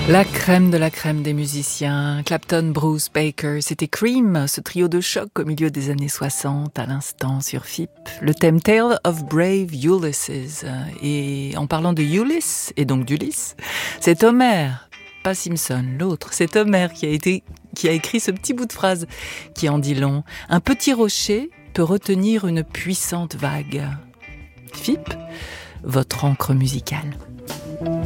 La crème de la crème des musiciens, Clapton, Bruce, Baker, c'était Cream, ce trio de choc au milieu des années 60, à l'instant sur FIP. Le thème Tale of Brave Ulysses. Et en parlant de Ulysse, et donc d'Ulysse, c'est Homer, pas Simpson, l'autre, c'est Homer qui a écrit ce petit bout de phrase qui en dit long. Un petit rocher peut retenir une puissante vague. FIP, votre encre musicale.